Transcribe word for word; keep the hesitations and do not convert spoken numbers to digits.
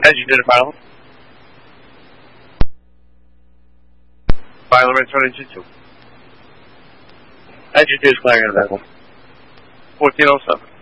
As you did it, pilot. Pilot returning to two. As you did, flagging available. fourteen oh seven.